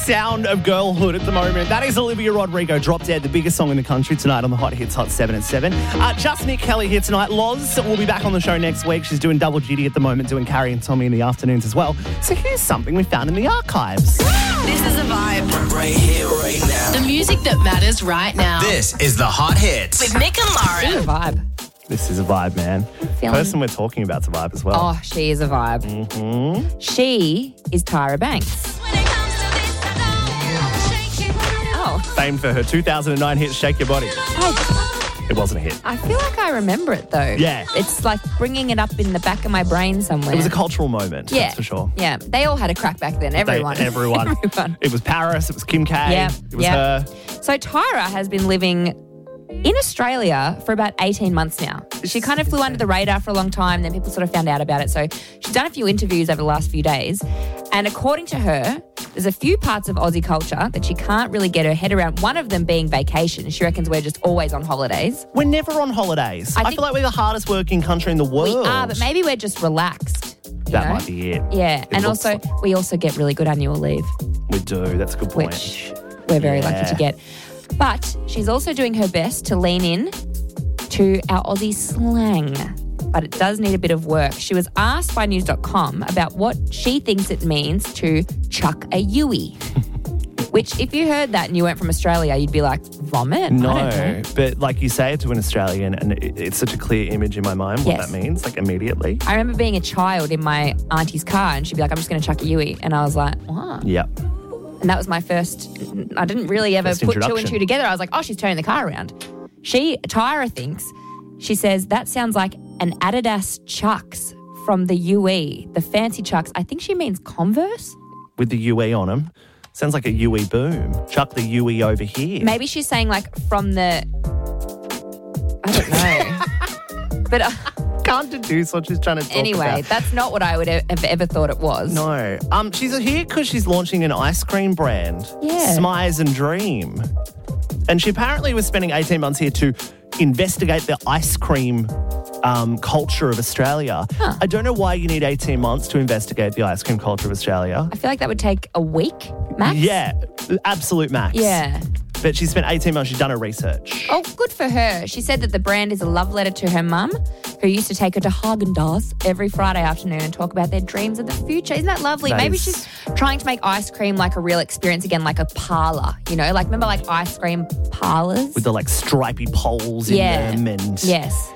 Sound of girlhood at the moment. That is Olivia Rodrigo, Drop Dead, the biggest song in the country tonight on the Hot Hits Hot 7 at 7. Just Nick Kelly here tonight. Loz will be back on the show next week. She's doing double duty at the moment, doing Carrie and Tommy in the afternoons as well. So here's something we found in the archives. This is a vibe. Right here, right now. The music that matters right now. This is the Hot Hits. With Nick and Lauren. This is a vibe. This is a vibe, man. The person we're talking about's a vibe as well. Oh, she is a vibe. Mm-hmm. She is Tyra Banks. Famed for her 2009 hit Shake Your Body. It wasn't a hit. I feel like I remember it though. Yeah. It's like bringing it up in the back of my brain somewhere. It was a cultural moment, that's for sure. Yeah. They all had a crack back then. Everyone. Everyone. It was Paris. It was Kim K. Yeah. It was her. So Tyra has been living in Australia for about 18 months now. She kind of flew under the radar for a long time, then people sort of found out about it. So she's done a few interviews over the last few days. And according to her, there's a few parts of Aussie culture that she can't really get her head around, one of them being vacation. She reckons we're just always on holidays. We're never on holidays. I feel like we're the hardest working country in the world. We are, but maybe we're just relaxed. That might be it. Yeah, and also we also get really good annual leave. We do, that's a good point. Which we're very lucky to get. But she's also doing her best to lean in to our Aussie slang. But it does need a bit of work. She was asked by news.com about what she thinks it means to chuck a Yui. Which, if you heard that and you weren't from Australia, you'd be like, vomit? No, I don't know. but like you say it to an Australian and it's such a clear image in my mind what that means, like immediately. I remember being a child in my auntie's car and she'd be like, I'm just going to chuck a Yui. And I was like, what? Yep. And that was my first, I didn't really ever put two and two together. I was like, oh, she's turning the car around. Tyra thinks, she says, that sounds like an Adidas Chucks from the UE, the fancy Chucks. I think she means Converse. With the UE on them. Sounds like a UE boom. Chuck the UE over here. Maybe she's saying like from the, I don't know. But can't deduce what she's trying to talk about. That's not what I would have ever thought it was. No. She's here because she's launching an ice cream brand. Yeah. Smize and Dream. And she apparently was spending 18 months here to investigate the ice cream culture of Australia. Huh. I don't know why you need 18 months to investigate the ice cream culture of Australia. I feel like that would take a week max. Yeah, absolute max. Yeah. But she spent 18 months, she's done her research. Oh, good for her. She said that the brand is a love letter to her mum, who used to take her to Haagen-Dazs every Friday afternoon and talk about their dreams of the future. Isn't that lovely? Maybe she's trying to make ice cream like a real experience again, like a parlour, you know? Like, remember like ice cream parlours? With the like stripy poles in them and... Yes.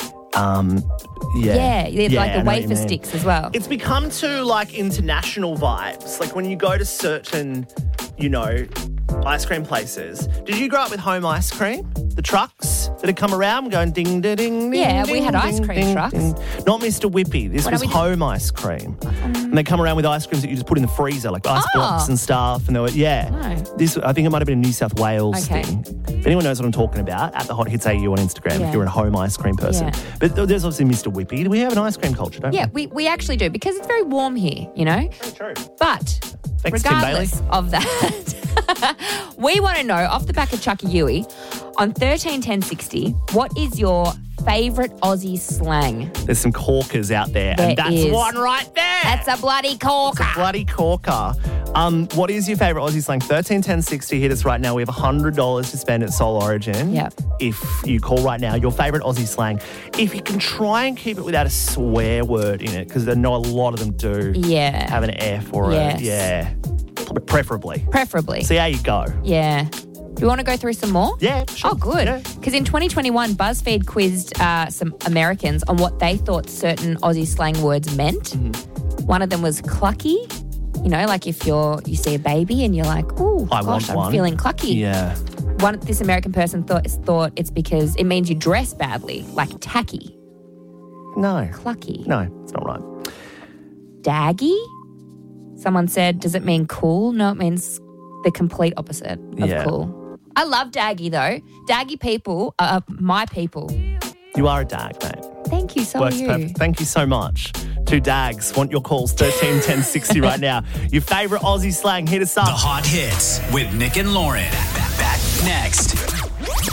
Yeah, like the wafer sticks as well. It's become to like international vibes. Like when you go to certain, ice cream places. Did you grow up with home ice cream? The trucks that had come around going ding, ding, ding, yeah, ding, we had ice ding, cream ding, trucks. Ding. Not Mr. Whippy. This was home ice cream. And they come around with ice creams that you just put in the freezer, like ice blocks and stuff. And they were, This, I think it might have been a New South Wales thing. If anyone knows what I'm talking about, at the Hot Hits AU on Instagram, if you're a home ice cream person. Yeah. But there's obviously Mr. Whippy. We have an ice cream culture, don't we? Yeah, we actually do, because it's very warm here, Very true. But thanks, Tim Bailey. regardless of that, we want to know, off the back of Chuck a Yui, on 131060, what is your favourite Aussie slang? There's some corkers out there, and that's one right there. That's a bloody corker. It's a bloody corker. What is your favourite Aussie slang? 131060, hit us right now. We have $100 to spend at Soul Origin. Yep. If you call right now, your favourite Aussie slang. If you can try and keep it without a swear word in it, because I know a lot of them do have an F or preferably. Preferably. See how you go. Yeah. Do you want to go through some more? Yeah, sure. Oh, good. Because in 2021, BuzzFeed quizzed some Americans on what they thought certain Aussie slang words meant. Mm-hmm. One of them was clucky. You know, like if you see a baby and you're like, oh, gosh, I'm feeling clucky. Yeah. This American person thought it's because it means you dress badly, like tacky. No. Clucky. No, it's not right. Daggy? Someone said, does it mean cool? No, it means the complete opposite of cool. I love Daggy, though. Daggy people are my people. You are a dag, mate. Thank you, so Works are you. perfect. Thank you so much. Two Dags. Want your calls, 131060 right now. Your favourite Aussie slang, hit us up. The Hot Hits with Nick and Lauren. Back next.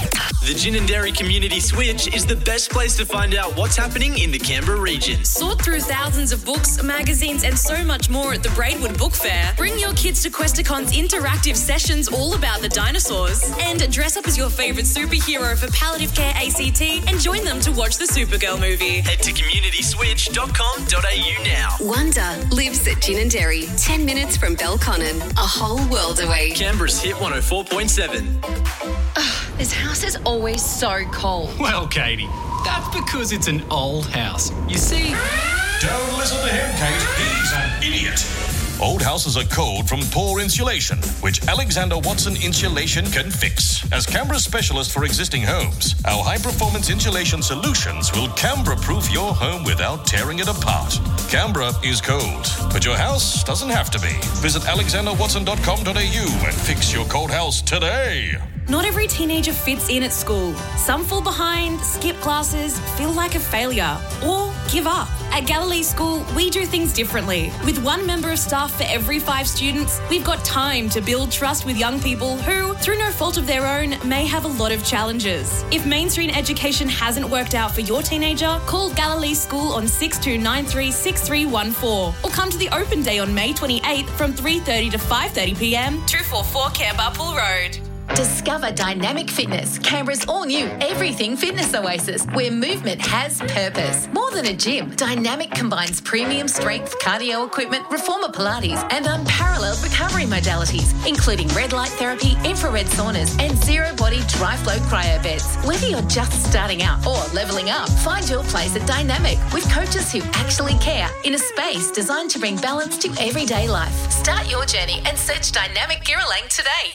The Gin and Dairy Community Switch is the best place to find out what's happening in the Canberra region. Sort through thousands of books, magazines and so much more at the Braidwood Book Fair. Bring your kids to Questacon's interactive sessions all about the dinosaurs. And dress up as your favourite superhero for Palliative Care ACT and join them to watch the Supergirl movie. Head to communityswitch.com.au now. Wonder lives at Gin and Dairy, 10 minutes from Belconnen, a whole world away. Canberra's Hit 104.7. This house is always so cold. Well, Katie, that's because it's an old house. You see... Don't listen to him, Kate. He's an idiot. Old houses are cold from poor insulation, which Alexander Watson Insulation can fix. As Canberra's specialist for existing homes, our high-performance insulation solutions will Canberra-proof your home without tearing it apart. Canberra is cold, but your house doesn't have to be. Visit alexanderwatson.com.au and fix your cold house today. Not every teenager fits in at school. Some fall behind, skip classes, feel like a failure, or give up. At Galilee School, we do things differently. With one member of staff for every 5 students, we've got time to build trust with young people who, through no fault of their own, may have a lot of challenges. If mainstream education hasn't worked out for your teenager, call Galilee School on 6293 6314 or come to the open day on May 28th from 3:30 to 5:30pm, 244 Canberra Pool Road. Discover Dynamic Fitness, Canberra's all-new everything fitness oasis, where movement has purpose. More than a gym, Dynamic combines premium strength cardio equipment, reformer Pilates, and unparalleled recovery modalities, including red light therapy, infrared saunas, and zero-body dry-flow cryo beds. Whether you're just starting out or leveling up, find your place at Dynamic with coaches who actually care in a space designed to bring balance to everyday life. Start your journey and search Dynamic Girralang today.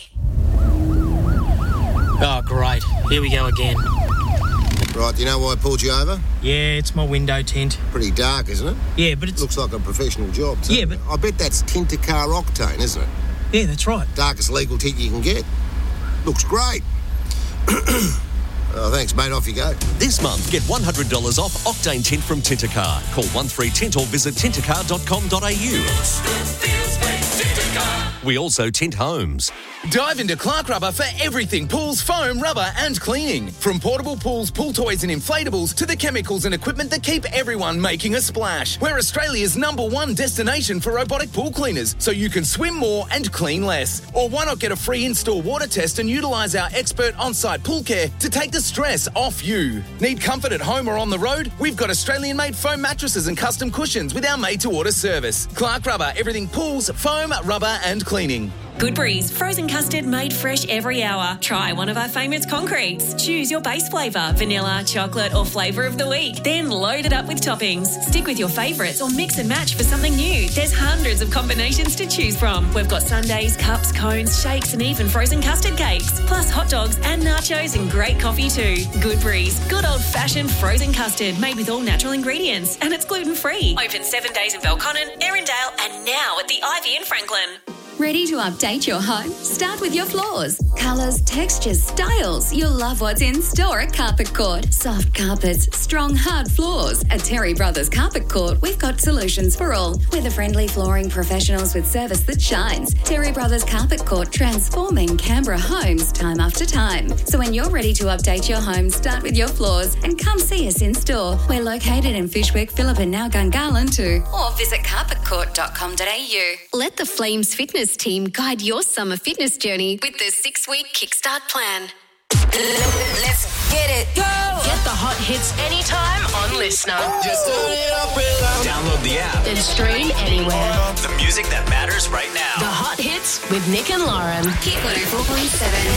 Oh, great. Here we go again. Right, do you know why I pulled you over? Yeah, it's my window tint. Pretty dark, isn't it? Yeah, but it's... Looks like a professional job, too. Yeah, but... I bet that's Tintacar Octane, isn't it? Yeah, that's right. Darkest legal tint you can get. Looks great. Oh, thanks, mate. Off you go. This month, get $100 off Octane Tint from Tintacar. Call 13Tint or visit tintacar.com.au. We also tint homes. Dive into Clark Rubber for everything pools, foam, rubber and cleaning. From portable pools, pool toys and inflatables to the chemicals and equipment that keep everyone making a splash. We're Australia's #1 destination for robotic pool cleaners, so you can swim more and clean less. Or why not get a free in-store water test and utilise our expert on-site pool care to take the stress off you. Need comfort at home or on the road? We've got Australian-made foam mattresses and custom cushions with our made-to-order service. Clark Rubber, everything pools, foam, rubber and cleaning. Good Breeze, frozen custard made fresh every hour. Try one of our favourite concretes. Choose your base flavour, vanilla, chocolate or flavour of the week. Then load it up with toppings. Stick with your favourites or mix and match for something new. There's hundreds of combinations to choose from. We've got sundaes, cups, cones, shakes and even frozen custard cakes. Plus hot dogs and nachos and great coffee too. Good Breeze, good old-fashioned frozen custard made with all natural ingredients and it's gluten-free. Open 7 days in Belconnen, Erindale and now at the Ivy in Franklin. Ready to update your home? Start with your floors. Colours, textures, styles. You'll love what's in store at Carpet Court. Soft carpets, strong, hard floors. At Terry Brothers Carpet Court, we've got solutions for all. We're the friendly flooring professionals with service that shines. Terry Brothers Carpet Court, transforming Canberra homes time after time. So when you're ready to update your home, start with your floors and come see us in store. We're located in Fishwick, Phillip and now Gungahlin too. Or visit carpetcourt.com.au. Let the Flames Fitness team guide your summer fitness journey with their 6-week kickstart plan. Let's get it. Go! Get the hot hits anytime on Listener. Just turn it up real loud. Download the app. Then stream anywhere. The music that matters right now. The hot hits with Nick and Lauren. Hit 104.7.